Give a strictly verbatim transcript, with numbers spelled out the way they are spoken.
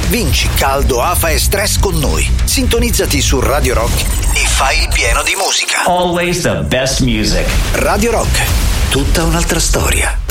Vinci caldo, afa e stress con noi. Sintonizzati su Radio Rock e fai il pieno di musica. Always the best music. Radio Rock, tutta un'altra storia.